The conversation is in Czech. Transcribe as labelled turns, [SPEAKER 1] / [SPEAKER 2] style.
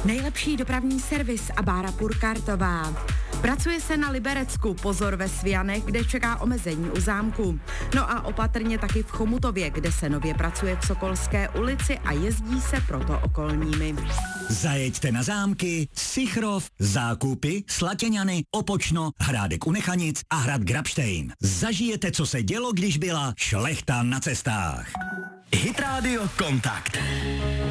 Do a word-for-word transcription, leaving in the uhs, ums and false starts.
[SPEAKER 1] Nejlepší dopravní servis a Bára Purkartová. Pracuje se na Liberecku, pozor ve Svianech, kde čeká omezení u zámku. No a opatrně taky v Chomutově, kde se nově pracuje v Sokolské ulici a jezdí se proto okolními.
[SPEAKER 2] Zajeďte na zámky, Sichrov, Zákupy, Slatěňany, Opočno, Hrádek u Nechanic a Hrad Grabštejn. Zažijete, co se dělo, když byla šlechta na cestách. Hit Radio Kontakt.